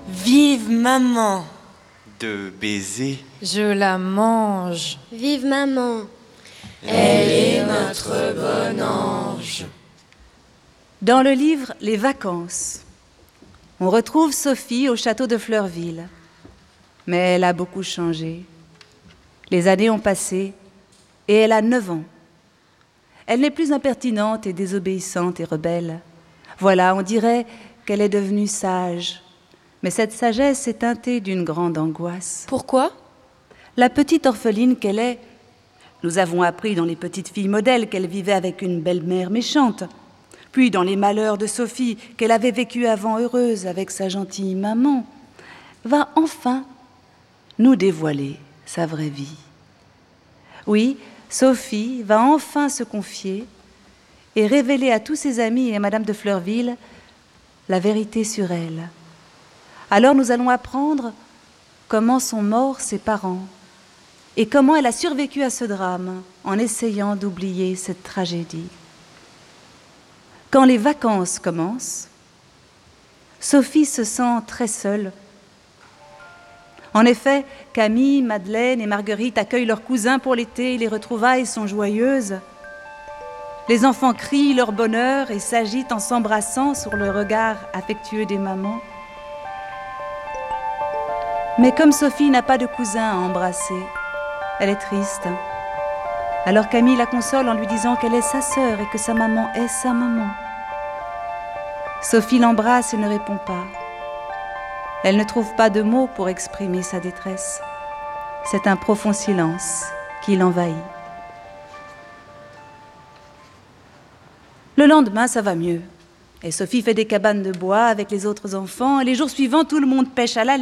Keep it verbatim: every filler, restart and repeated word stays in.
Vive maman. De baiser. Je la mange. Vive maman. Elle est notre bon ange. Dans le livre Les vacances, on retrouve Sophie au château de Fleurville. Mais elle a beaucoup changé. Les années ont passé et elle a neuf ans. Elle n'est plus impertinente et désobéissante et rebelle. Voilà, on dirait qu'elle est devenue sage. Mais cette sagesse est teintée d'une grande angoisse. Pourquoi ? La petite orpheline qu'elle est, nous avons appris dans les petites filles modèles qu'elle vivait avec une belle-mère méchante. Puis dans les malheurs de Sophie, qu'elle avait vécu avant heureuse avec sa gentille maman, va enfin nous dévoiler sa vraie vie. Oui, Sophie va enfin se confier et révéler à tous ses amis et à Madame de Fleurville la vérité sur elle. Alors nous allons apprendre comment sont morts ses parents et comment elle a survécu à ce drame en essayant d'oublier cette tragédie. Quand les vacances commencent, Sophie se sent très seule. En effet, Camille, Madeleine et Marguerite accueillent leurs cousins pour l'été et les retrouvailles sont joyeuses. Les enfants crient leur bonheur et s'agitent en s'embrassant sur le regard affectueux des mamans. Mais comme Sophie n'a pas de cousin à embrasser, elle est triste. Alors Camille la console en lui disant qu'elle est sa sœur et que sa maman est sa maman. Sophie l'embrasse et ne répond pas. Elle ne trouve pas de mots pour exprimer sa détresse. C'est un profond silence qui l'envahit. Le lendemain, ça va mieux. Et Sophie fait des cabanes de bois avec les autres enfants. Et les jours suivants, tout le monde pêche à la